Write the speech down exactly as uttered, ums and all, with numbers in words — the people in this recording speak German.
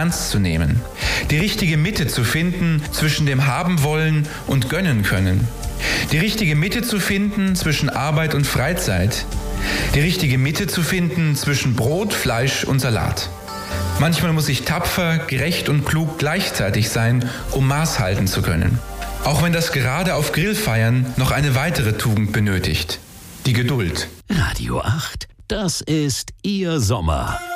ernst zu nehmen. Die richtige Mitte zu finden zwischen dem Haben wollen und gönnen können. Die richtige Mitte zu finden zwischen Arbeit und Freizeit. Die richtige Mitte zu finden zwischen Brot, Fleisch und Salat. Manchmal muss ich tapfer, gerecht und klug gleichzeitig sein, um Maß halten zu können. Auch wenn das gerade auf Grillfeiern noch eine weitere Tugend benötigt. Die Geduld. Radio acht, das ist Ihr Sommer.